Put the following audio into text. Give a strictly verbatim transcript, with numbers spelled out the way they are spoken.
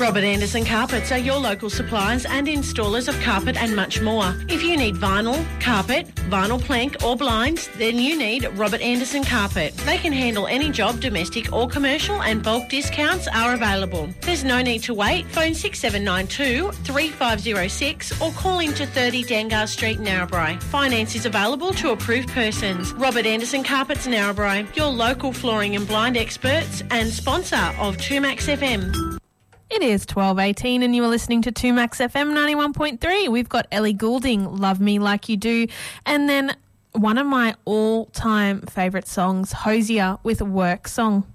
Robert Anderson Carpets are your local suppliers and installers of carpet and much more. If you need vinyl, carpet, vinyl plank or blinds, then you need Robert Anderson Carpet. They can handle any job, domestic or commercial, and bulk discounts are available. There's no need to wait. Phone six seven nine two, three five zero six or call into thirty Dangar Street, Narrabri. Finance is available to approved persons. Robert Anderson Carpets, Narrabri, your local flooring and blind experts and sponsor of two Max F M. It is twelve eighteen and you are listening to two Max F M ninety-one point three. We've got Ellie Goulding, Love Me Like You Do. And then one of my all-time favourite songs, Hosier with Work Song.